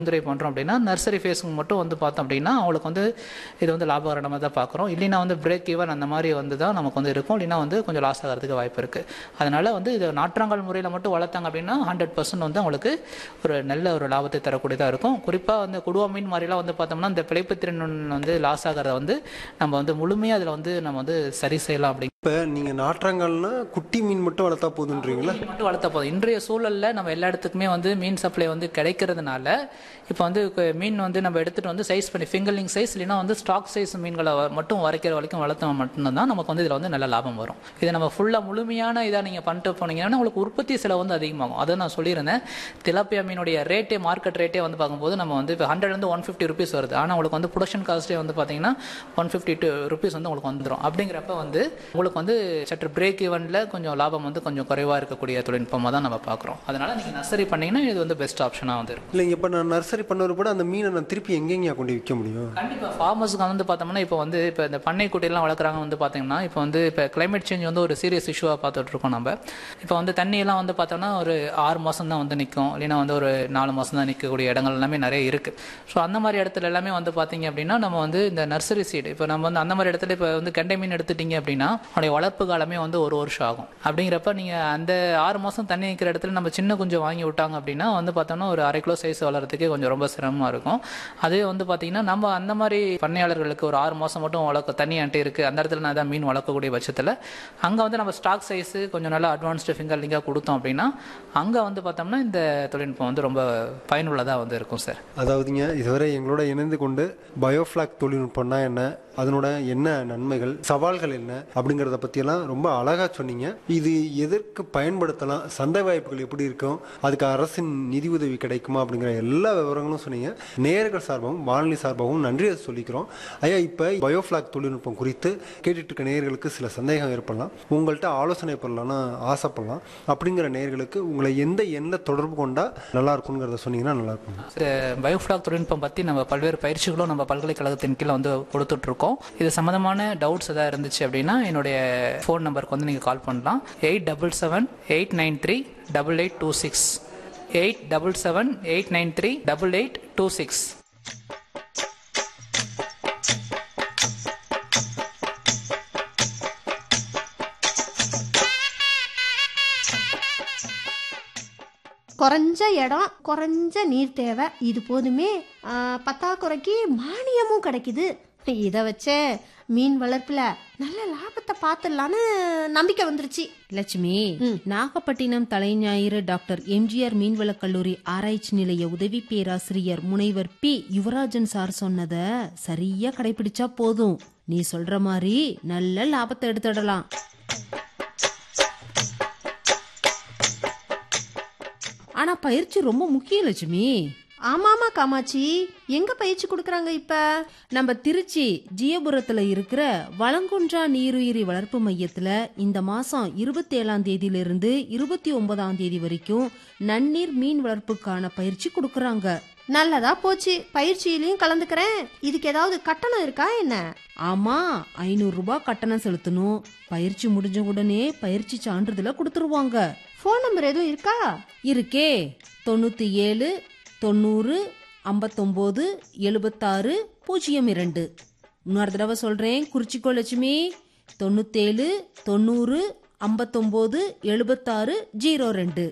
பரிந்துரை பண்ணுறோம் அப்படின்னா நர்சரி ஃபேஸுக்கு மட்டும் வந்து பார்த்தோம் அப்படின்னா அவங்களுக்கு வந்து இது வந்து லாபகரமாக தான் பார்க்குறோம். இல்லைன்னா வந்து பிரேக் ஈவன் அந்த மாதிரி வந்து தான் நமக்கு வந்து இருக்கும். இல்லைன்னா வந்து கொஞ்சம் லாஸ் ஆகிறதுக்கு வாய்ப்பு இருக்குது. அதனால் வந்து இது நாற்றாங்கல் முறையில் மட்டும் வளர்த்தாங்க அப்படின்னா 100% வந்து அவங்களுக்கு ஒரு நல்ல ஒரு லாபத்தை தரக்கூடியதாக இருக்கும். குறிப்பாக வந்து குடுவா மீன் மாதிரிலாம் வந்து பார்த்தோம்னா இந்த பிழைப்புத்திறன் வந்து லாஸ் ஆகிறத வந்து நம்ம வந்து முழுமையாக அதில் வந்து நம்ம வந்து சரி செய்யலாம். அப்படி இப்போ நீங்கள் நாற்றாங்கல்னா குட்டி மீன் மட்டும் வளர்த்தா போதுன்றீங்களா? மீன் மட்டும் வளர்த்தா போதும். இன்றைய சூழலில் நம்ம எல்லா இடத்துக்குமே வந்து மீன் சப்ளை வந்து கிடைக்கிறதுனால இப்போ வந்து மீன் வந்து நம்ம எடுத்துகிட்டு வந்து சைஸ் பண்ணி ஃபிங்கர்லிங் சைஸ் இல்லைன்னா வந்து ஸ்டாக் சைஸ் மீன்களை மட்டும் வரைக்கிற வரைக்கும் வளர்த்தா மட்டும்தான் நமக்கு வந்து இதில் வந்து நல்ல லாபம் வரும். இதை நம்ம ஃபுல்லாக முழுமையான இதாக நீங்கள் பண்ணிட்டு போனீங்கன்னா உங்களுக்கு உற்பத்தி செலவு வந்து அதிகமாகும். அதை நான் சொல்லியிருந்தேன். திலாப்பியா மீனுடைய ரேட்டே மார்க்கெட் ரேட்டே வந்து பார்க்கும்போது நம்ம வந்து இப்போ 100 150 ருபீஸ் வருது. ஆனால் உங்களுக்கு வந்து ப்ரொடக்ஷன் காஸ்ட்டே வந்து பார்த்தீங்கன்னா 152 ருபீஸ் வந்து உங்களுக்கு வந்துடும். அப்படிங்கிறப்ப வந்து உங்களுக்கு வந்து சற்று பிரேக் ஈவனில் கொஞ்சம் லாபம் வந்து கொஞ்சம் குறைவாக இருக்கக்கூடிய தொழில்நுட்பமாக தான் நம்ம பார்க்குறோம். அதனால் நீங்கள் நர்சரி பண்ணிங்கன்னா இது வந்து பெஸ்ட் ஆப்ஷனாக வந்து இருக்கும். இல்லைங்க, இப்போ நான் நர்சரி பண்ணவர் கூட அந்த மீனை நான் திருப்பி எங்கெங்கேயா கொண்டு விற்க முடியும்? கண்டிப்பாக ஃபார்மர்ஸுக்கு வந்து பார்த்தோம்னா இப்போ வந்து இப்போ இந்த பண்ணை குட்டியெல்லாம் வளர்க்குறாங்க வந்து பார்த்தீங்கன்னா இப்போ வந்து இப்போ கிளைமேட் சேஞ்ச் வந்து ஒரு சீரியஸ் இஷ்யூவாக பார்த்துட்டு இருக்கோம். நம்ம இப்போ வந்து தண்ணியெல்லாம் வந்து பார்த்தோம்னா ஒரு 6 மாதம் தான் வந்து நிற்கும். இல்லைன்னா வந்து ஒரு 4 மாதம் தான் நிற்கக்கூடிய இடங்கள் எல்லாமே நிறைய இருக்குது. ஸோ அந்த மாதிரி இடத்துல எல்லாமே வந்து பார்த்தீங்க அப்படின்னா நம்ம வந்து இந்த நர்சரி சீடு இப்போ நம்ம வந்து அந்த மாதிரி இடத்துல இப்போ வந்து கெண்டை மீன் எடுத்துட்டீங்க அப்படின்னா அவனுடைய வளர்ப்பு காலமே வந்து 1 வருஷம் ஆகும். அப்படிங்கிறப்ப நீங்கள் அந்த 6 மாதம் தண்ணி நிற்கிற இடத்துல நம்ம சின்ன குஞ்சம் வாங்கி விட்டாங்க அப்படின்னா வந்து பார்த்தோம்னா ஒரு 1/2 கிலோ சைஸ் வளர்கிறதுக்கே கொஞ்சம் ரொம்ப சிரமமாக இருக்கும். அதே வந்து பார்த்தீங்கன்னா நம்ம அந்த மாதிரி பண்ணையாளர்களுக்கு ஒரு 6 மாதம் மட்டும் வளர்க்க தண்ணி அண்டை இருக்குது அந்த இடத்துல நான் தான் மீன் வளர்க்கக்கூடிய பட்சத்தில் அங்கே வந்து நம்ம ஸ்டாக் சைஸு கொஞ்சம் நல்லா அட்வான்ஸ்டு ஃபிங்கர் லிங்காக கொடுத்தோம் அப்படின்னா அங்கே வந்து பார்த்தோம்னா இந்த தொழில்நுட்பம் வந்து ரொம்ப பயனுள்ளதாக வந்து இருக்கும் சார். அதாவதுங்க, இதுவரை எங்களோட இணைந்து கொண்டு பயோஃப்ளாக் தொழில்நுட்பம்னா என்ன, அதனோட என்ன நன்மைகள், சவால்கள் என்ன அப்படிங்கிறத பற்றியெல்லாம் ரொம்ப அழகாக சொன்னீங்க. இது எதற்கு பயன்படுத்தலாம், சந்தை வாய்ப்புகள் எப்படி இருக்கும், அதுக்கு அரசின் நிதி உதவி கிடைக்குமா அப்படிங்கிற எல்லா விவரங்களும் சொன்னீங்க. நேயர்கள் சார்பாகவும் வானொலி சார்பாகவும் நன்றியை சொல்லிக்கிறோம். ஐயா, இப்போ பயோஃப்ளாக் தொழில்நுட்பம் குறித்து கேட்டுட்டு இருக்க நேயர்களுக்கு சில சந்தேகம் ஏற்படலாம், உங்கள்கிட்ட ஆலோசனை பண்ணலான்னு ஆசைப்படலாம். அப்படிங்கிற நேயர்களுக்கு உங்களை எந்த எண்ணில் தொடர்பு கொண்டா நல்லா இருக்குங்கிறத சொன்னீங்கன்னா நல்லா இருக்கும். பயோஃப்ளாக் தொழில்நுட்பம் பற்றி நம்ம பல்வேறு பயிற்சிகளும் நம்ம பல்கலைக்கழகத்தின் கீழே வந்து கொடுத்துட்ருக்கோம். இது சம்பந்தமான டவுட்ஸ் ஏதாவது இருந்துச்சு அப்படின்னா என்னுடைய ஃபோன் நம்பருக்கு வந்து நீங்கள் கால் பண்ணலாம். 8778938826 8778938826. குறைஞ்ச இடம், குறைஞ்ச நீர் தேவை, இது போதுமே. பத்தாக்குறைக்கு மானியமும் கிடைக்குது. இதை வச்சே மீன் வளர்ப்புல நல்ல லாபத்தை பார்த்துடலான்னு நம்பிக்கை வந்துருச்சு. லட்சுமி, நாகப்பட்டினம் தலைஞாயிறு டாக்டர் எம்ஜிஆர் மீன்வளக் கல்லூரி ஆராய்ச்சி நிலைய உதவி பேராசிரியர் முனைவர் பி யுவராஜன் சார் சொன்னத சரியா கடைபிடிச்சா போதும், நீ சொல்ற மாதிரி நல்ல லாபத்தை எடுத்துடலாம். ஆனா பயிற்சி ரொம்ப முக்கியம் லட்சுமி. ஆமாமா காமாட்சி, எங்க பயிற்சி கொடுக்கறாங்க? இப்ப நம்ம திருச்சி ஜியபுரத்துல இருக்கிற வளங்குன்றா நீருயிரி வளர்ப்பு மையத்துல இந்த மாசம் 27ஆம் தேதியிலிருந்து 29ஆம் தேதி வரைக்கும் நன்னீர் மீன் வளர்ப்புக்கான பயிற்சி கொடுக்கறாங்க. நல்லதா போச்சு, பயிற்சியிலையும் கலந்துக்கிறேன். இதுக்கு ஏதாவது கட்டணம் இருக்கா என்ன? ஆமா, 500 ரூபாய் கட்டணம் செலுத்தணும். பயிற்சி முடிஞ்ச உடனே பயிற்சி சான்றிதழ கொடுத்துருவாங்க. போன் நம்பர் எதுவும் இருக்கா? இருக்கே, 97 90 59 76 02. இன்னொரு தடவை சொல்றேன், குறிச்சிக்கோ லட்சுமி. 97 90 59 76 02.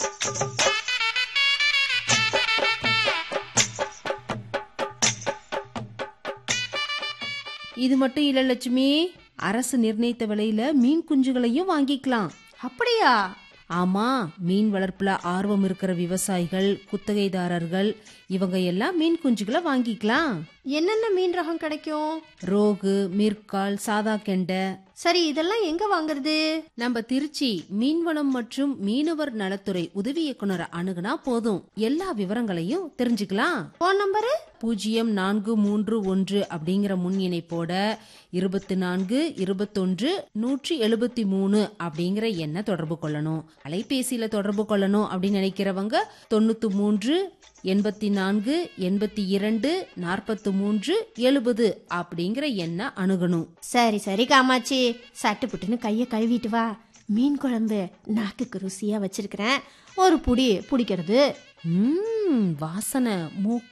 இது மட்டும் இல்ல லட்சுமி, அரசு நிர்ணயித்த விலையில மீன் குஞ்சுகளையும் வாங்கிக்கலாம். அப்படியா? ஆமா, மீன் வளர்ப்புல ஆர்வம் இருக்கிற விவசாயிகள், குத்தகைதாரர்கள் இவங்க எல்லாம் மீன் குஞ்சுகளை வாங்கிக்கலாம். என்னென்ன மீன் ரகம் கிடைக்கும்? ரோகு, மிர்கால், சாதா கெண்டை. சரி, இதெல்லாம் எங்க வாங்குறது? நம்ம திருச்சி மீன்வளம் மற்றும் மீனவர் நலத்துறை உதவி இயக்குனர் அணுகுனா போதும், எல்லா விவரங்களையும் தெரிஞ்சுக்கலாம். போன் நம்பரு 0431 அப்படிங்கிற முன் இணைப்போட 24 21 173 அப்படிங்கிற எண்ணை தொடர்பு கொள்ளணும். அலைபேசியில தொடர்பு கொள்ளணும் அப்படின்னு நினைக்கிறவங்க 93 84 82 43 70 அப்படிங்கிற எண்ணை அணுகணும். சரி சரி காமாட்சி, சட்டு புட்டுன்னு கையை கழுவிட்டு வா. மீன் குழம்பு நாக்குக்கு ருசியா வச்சிருக்கிறேன், ஒரு புடி பிடிக்கிறது. வாசனை மூக்க